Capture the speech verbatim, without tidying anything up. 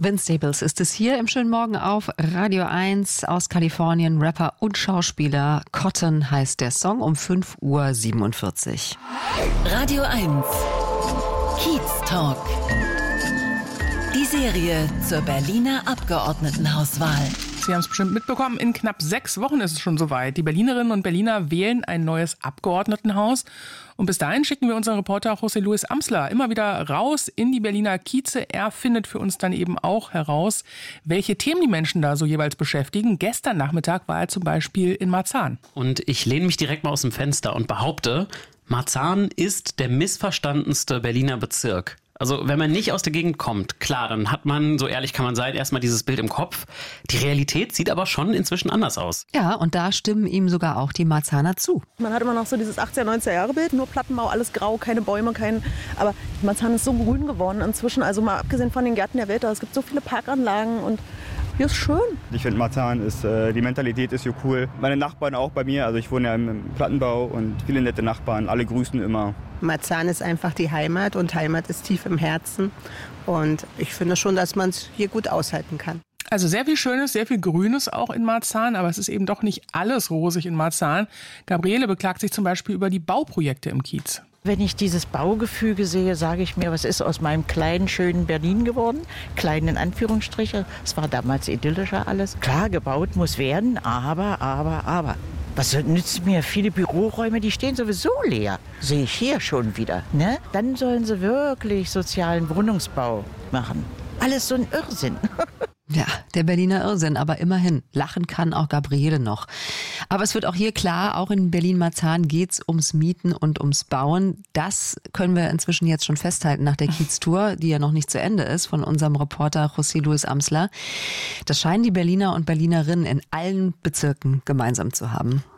Vince Staples ist es hier im schönen Morgen auf Radio eins aus Kalifornien. Rapper und Schauspieler. Cotton heißt der Song um fünf Uhr siebenundvierzig. Radio eins Kiez Talk. Die Serie zur Berliner Abgeordnetenhauswahl. Sie haben es bestimmt mitbekommen, in knapp sechs Wochen ist es schon soweit. Die Berlinerinnen und Berliner wählen ein neues Abgeordnetenhaus. Und bis dahin schicken wir unseren Reporter José Luis Amsler immer wieder raus in die Berliner Kieze. Er findet für uns dann eben auch heraus, welche Themen die Menschen da so jeweils beschäftigen. Gestern Nachmittag war er zum Beispiel in Marzahn. Und ich lehne mich direkt mal aus dem Fenster und behaupte, Marzahn ist der missverstandenste Berliner Bezirk. Also wenn man nicht aus der Gegend kommt, klar, dann hat man, so ehrlich kann man sein, erstmal dieses Bild im Kopf. Die Realität sieht aber schon inzwischen anders aus. Ja, und da stimmen ihm sogar auch die Marzahner zu. Man hat immer noch so dieses achtziger, neunziger Jahre Bild, nur Plattenbau, alles grau, keine Bäume, kein. Aber Marzahn ist so grün geworden inzwischen, also mal abgesehen von den Gärten der Welt, es gibt so viele Parkanlagen und hier ist schön. Ich finde Marzahn ist, äh, die Mentalität ist so cool. Meine Nachbarn auch bei mir, also ich wohne ja im Plattenbau und viele nette Nachbarn, alle grüßen immer. Marzahn ist einfach die Heimat und Heimat ist tief im Herzen und ich finde schon, dass man es hier gut aushalten kann. Also sehr viel Schönes, sehr viel Grünes auch in Marzahn, aber es ist eben doch nicht alles rosig in Marzahn. Gabriele beklagt sich zum Beispiel über die Bauprojekte im Kiez. Wenn ich dieses Baugefüge sehe, sage ich mir, was ist aus meinem kleinen, schönen Berlin geworden? Klein in Anführungsstriche. Es war damals idyllischer alles. Klar, gebaut muss werden, aber, aber, aber. Was nützt mir viele Büroräume, die stehen sowieso leer. Sehe ich hier schon wieder. Ne? Dann sollen sie wirklich sozialen Wohnungsbau machen. Alles so ein Irrsinn. Ja, der Berliner Irrsinn, aber immerhin, lachen kann auch Gabriele noch. Aber es wird auch hier klar, auch in Berlin-Marzahn geht's ums Mieten und ums Bauen. Das können wir inzwischen jetzt schon festhalten nach der Kiez-Tour, die ja noch nicht zu Ende ist, von unserem Reporter José Luis Amsler. Das scheinen die Berliner und Berlinerinnen in allen Bezirken gemeinsam zu haben.